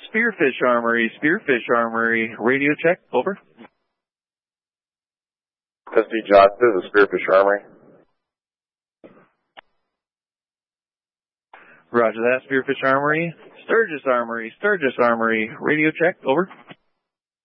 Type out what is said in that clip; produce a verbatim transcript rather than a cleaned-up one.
Spearfish Armory, Spearfish Armory, radio check, over. S D Johnson, this is Spearfish Armory. Roger that, Spearfish Armory. Sturgis Armory, Sturgis Armory, radio check, over.